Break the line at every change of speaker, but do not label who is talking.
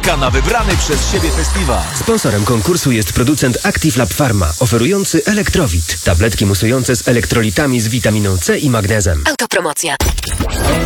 czeka na wybrany przez siebie festiwal.
Sponsorem konkursu jest producent Active Lab Pharma, oferujący Elektrowit. Tabletki musujące z elektrolitami z witaminą C i magnezem.
Autopromocja.